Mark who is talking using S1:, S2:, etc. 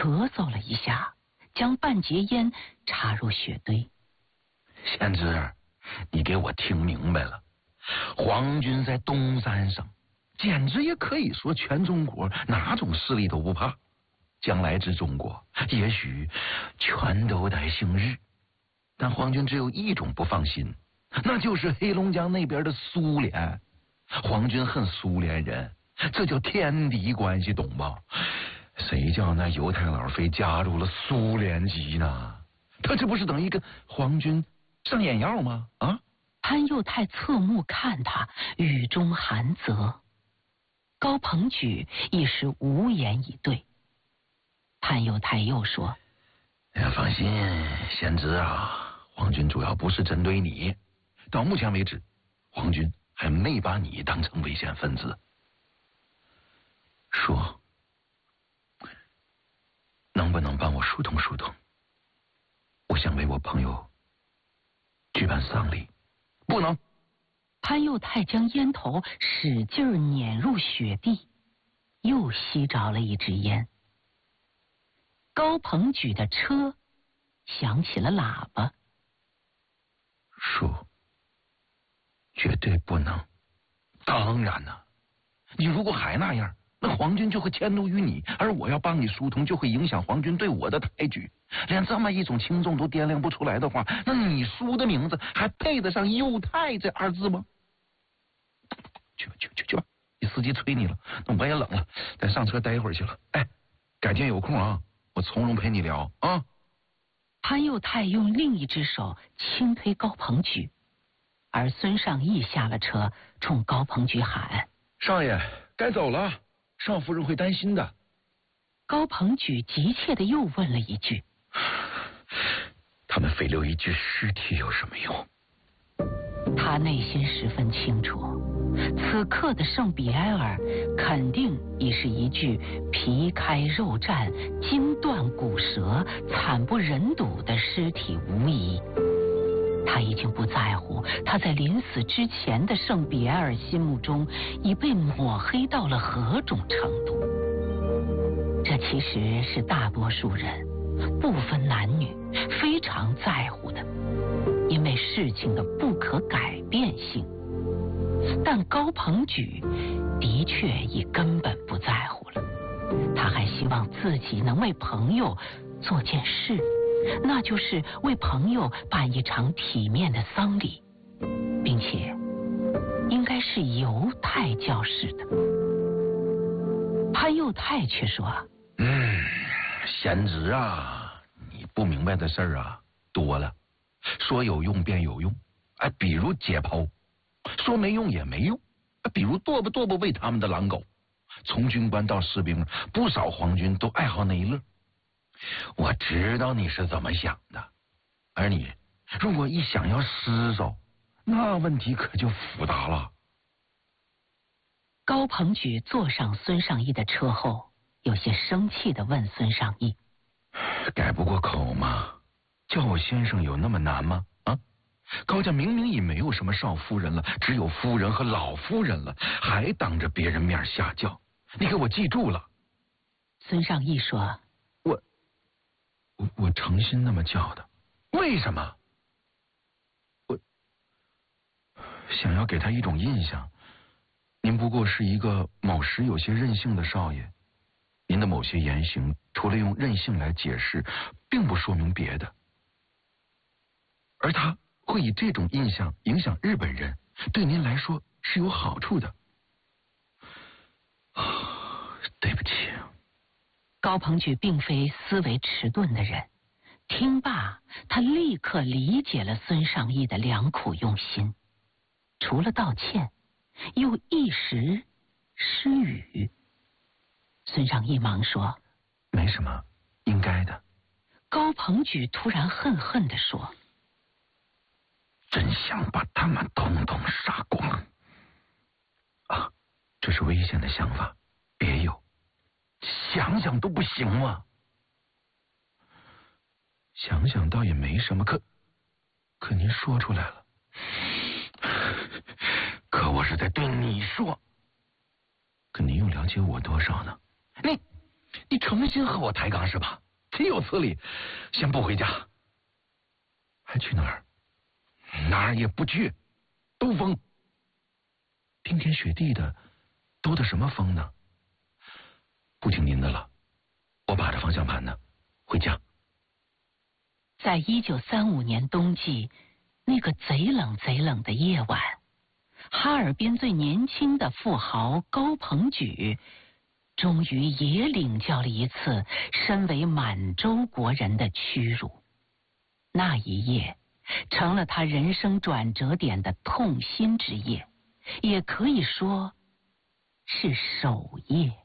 S1: 咳嗽了一下，将半截烟插入雪堆。
S2: 贤侄，你给我听明白了，皇军在东山省，简直也可以说全中国哪种势力都不怕。将来之中国，也许全都得姓日，但皇军只有一种不放心，那就是黑龙江那边的苏联。皇军恨苏联人，这叫天敌关系，懂吧？谁叫那犹太佬非加入了苏联籍呢？他这不是等于跟皇军上眼药吗？啊！
S1: 潘佑泰侧目看他，语中含责。高鹏举一时无言以对。潘佑泰又说：“
S2: 放心，贤侄啊，皇军主要不是针对你，到目前为止，皇军还没把你当成危险分子。说，能不能帮我疏通疏通？我想为我朋友举办丧礼。”不能。
S1: 潘佑泰将烟头使劲碾入雪地，又吸着了一支烟。高鹏举的车响起了喇叭。
S2: 叔，绝对不能。当然了，你如果还那样，那皇军就会迁怒于你，而我要帮你疏通，就会影响皇军对我的抬举。连这么一种轻重都掂量不出来的话，那你叔的名字还配得上佑泰这二字吗？去吧，你司机催你了，那我也冷了，得上车待一会儿去了。哎，改天有空啊，我从容陪你聊啊。
S1: 潘佑泰用另一只手轻推高鹏举，而孙尚义下了车，冲高鹏举喊：“
S2: 少爷，该走了，少夫人会担心的。”
S1: 高鹏举急切地又问了一句：“
S2: 他们非留一具尸体有什么用？”
S1: 他内心十分清楚，此刻的圣比埃尔肯定已是一具皮开肉绽、筋断骨折、惨不忍睹的尸体无疑。他已经不在乎他在临死之前的圣比埃尔心目中已被抹黑到了何种程度。这其实是大多数人不分男女非常在乎的，因为事情的不可改变性。但高鹏举的确已根本不在乎了，他还希望自己能为朋友做件事，那就是为朋友办一场体面的丧礼，并且应该是犹太教式的。潘佑泰却说：“
S2: 贤侄啊，你不明白的事儿啊多了，说有用便有用，比如解剖；说没用也没用，比如剁吧喂他们的狼狗。从军官到士兵，不少皇军都爱好那一乐。我知道你是怎么想的，而你如果一想要失手，那问题可就复杂了。”
S1: 高鹏举坐上孙尚义的车后，有些生气地问孙尚义：“
S2: 改不过口吗？叫我先生有那么难吗？啊，高家明明已没有什么少夫人了，只有夫人和老夫人了，还当着别人面下轿，你给我记住了。”
S1: 孙尚义说：“
S2: 我诚心那么叫的。为什么？我想要给他一种印象，您不过是一个某时有些任性的少爷，您的某些言行除了用任性来解释，并不说明别的。而他会以这种印象影响日本人，对您来说是有好处的。对不起。”
S1: 高鹏举并非思维迟钝的人，听罢他立刻理解了孙尚义的良苦用心，除了道歉，又一时失语。孙尚义忙说：“
S2: 没什么，应该的。”
S1: 高鹏举突然恨恨地说：“
S2: 真想把他们统统杀光啊！这是危险的想法，别有，想想都不行吗？想想倒也没什么，可您说出来了，可我是在对你说。可您又了解我多少呢？ 你诚心和我抬杠是吧？岂有此理！先不回家，还去哪儿？哪儿也不去，兜风。冰天雪地的，兜的什么风呢？不听您的了，我把着方向盘呢，回家。
S1: 在1935年冬季，那个贼冷贼冷的夜晚，哈尔滨最年轻的富豪高鹏举，终于也领教了一次身为满洲国人的屈辱。那一夜，成了他人生转折点的痛心之夜，也可以说是首夜。